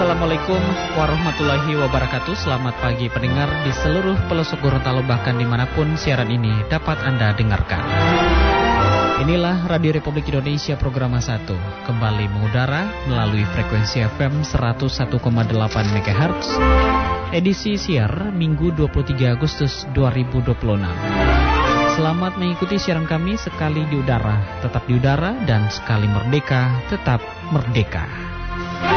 Assalamualaikum warahmatullahi wabarakatuh. Selamat pagi pendengar di seluruh pelosok Gorontalo, bahkan dimanapun siaran ini dapat Anda dengarkan. Inilah Radio Republik Indonesia Program 1 kembali mengudara melalui frekuensi FM 101,8 MHz. Edisi siar Minggu 23 Agustus 2026. Selamat mengikuti siaran kami, sekali di udara tetap di udara, dan sekali merdeka tetap merdeka.